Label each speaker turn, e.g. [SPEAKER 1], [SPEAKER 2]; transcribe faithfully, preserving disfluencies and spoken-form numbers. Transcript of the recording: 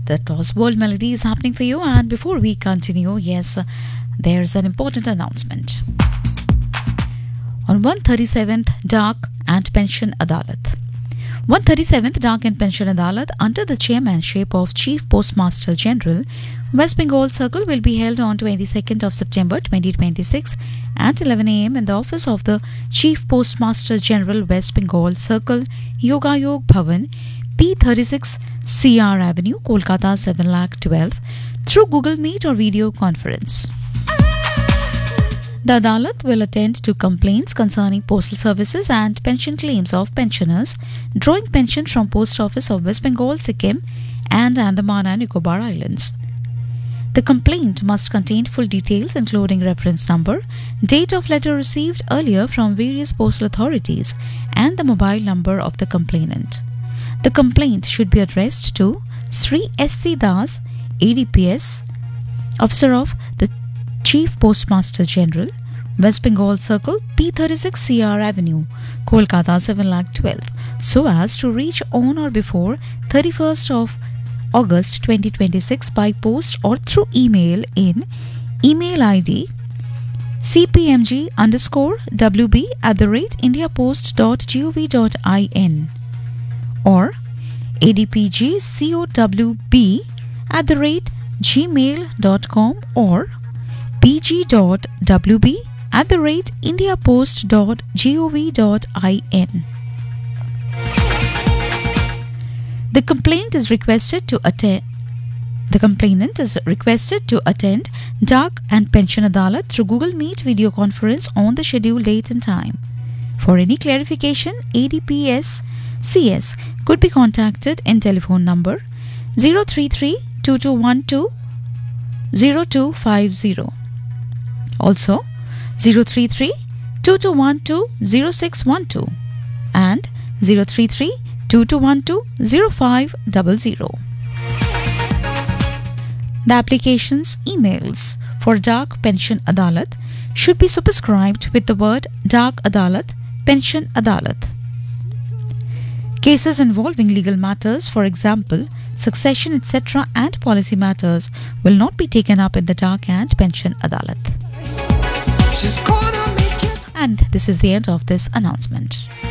[SPEAKER 1] That was World Melodies happening for you. And before we continue, yes, uh, there's an important announcement. On one thirty-seventh Dak and Pension Adalat. one thirty-seventh Dak and Pension Adalat under the chairmanship of Chief Postmaster General, West Bengal Circle will be held on twenty-second of September twenty twenty-six at eleven a m in the office of the Chief Postmaster General, West Bengal Circle, Yogayog Bhavan, P thirty-six C R Avenue, Kolkata seven lakh twelve, through Google Meet or video conference. The Adalat will attend to complaints concerning postal services and pension claims of pensioners drawing pension from Post Office of West Bengal, Sikkim and Andaman and Nicobar Islands. The complaint must contain full details including reference number, date of letter received earlier from various postal authorities and the mobile number of the complainant. The complaint should be addressed to Sri S C Das, A D P S, Officer of the Chief Postmaster General, West Bengal Circle, P thirty-six C R Avenue, Kolkata seven lakh twelve, so as to reach on or before thirty-first of August twenty twenty-six by post or through email in email I D cpmg underscore wb at the rate indiapost dot gov dot in or adpgcowb at the rate gmail dot com or pg.wb at the rate indiapost dot gov dot in. The complaint is requested to attend. The complainant is requested to attend Dak and Pension Adalat through Google Meet video conference on the scheduled date and time. For any clarification, A D P S C S could be contacted in telephone number zero three three two two one two zero two five zero. Also zero three three two two one two zero six one two and zero three three two two one two zero five zero zero. The application's emails for Dak Pension Adalat should be superscribed with the word Dak Adalat, Pension Adalat. Cases involving legal matters, for example, succession, et cetera, and policy matters will not be taken up in the Dak and Pension Adalat. And this is the end of this announcement.